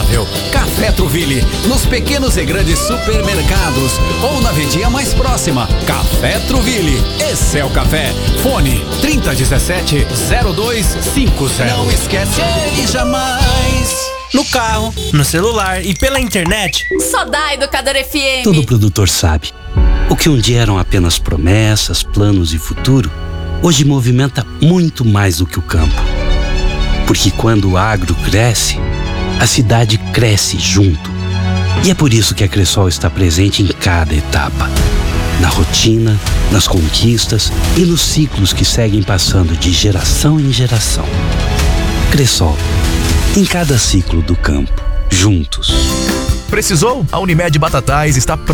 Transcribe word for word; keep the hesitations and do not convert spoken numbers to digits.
saudável. Café Truville, nos pequenos e grandes supermercados ou na vendinha mais próxima. Café Truville, esse é o café. Fone trinta dezessete zero dois cinquenta. Não esquece ele jamais. No carro, no celular e pela internet. Só dá Educador F M. Todo produtor sabe. O que um dia eram apenas promessas, planos e futuro, hoje movimenta muito mais do que o campo. Porque quando o agro cresce, a cidade cresce junto. E é por isso que a Cressol está presente em cada etapa. Na rotina, nas conquistas e nos ciclos que seguem passando de geração em geração. Cressol, em cada ciclo do campo, juntos. Precisou? A Unimed Batatais está pronta